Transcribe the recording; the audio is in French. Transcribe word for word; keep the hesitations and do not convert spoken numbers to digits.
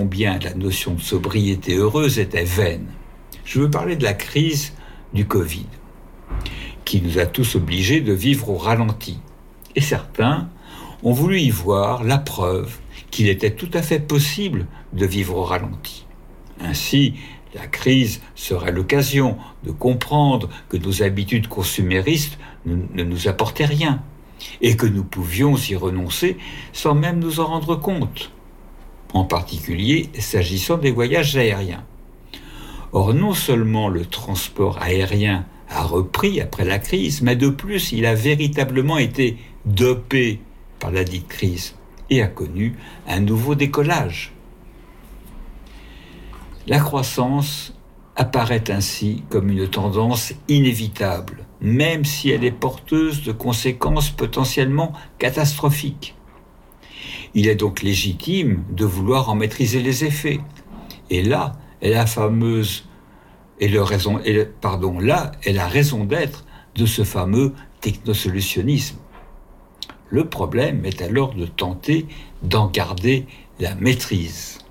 combien la notion de sobriété heureuse était vaine. Je veux parler de la crise du Covid, qui nous a tous obligés de vivre au ralenti. Et certains ont voulu y voir la preuve qu'il était tout à fait possible de vivre au ralenti. Ainsi, la crise serait l'occasion de comprendre que nos habitudes consuméristes ne, ne nous apportaient rien et que nous pouvions y renoncer sans même nous en rendre compte, en particulier s'agissant des voyages aériens. Or, non seulement le transport aérien a repris après la crise, mais de plus, il a véritablement été dopé par la dite crise et a connu un nouveau décollage. La croissance apparaît ainsi comme une tendance inévitable, même si elle est porteuse de conséquences potentiellement catastrophiques. Il est donc légitime de vouloir en maîtriser les effets. Et là est la fameuse, et le raison, et le, pardon, là est la raison d'être de ce fameux technosolutionnisme. Le problème est alors de tenter d'en garder la maîtrise.